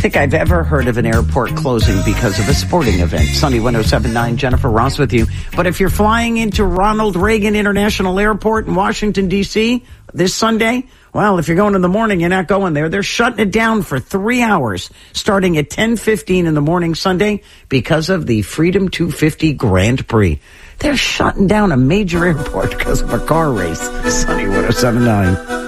think I've ever heard of an airport closing because of a sporting event. Sunny 107.9, Jennifer Ross with you. But if you're flying into Ronald Reagan International Airport in Washington, D.C. this Sunday, well, if you're going in the morning, you're not going there. They're shutting it down for 3 hours, starting at 10:15 in the morning Sunday because of the Freedom 250 Grand Prix. They're shutting down a major airport because of a car race. Sunny 107.9.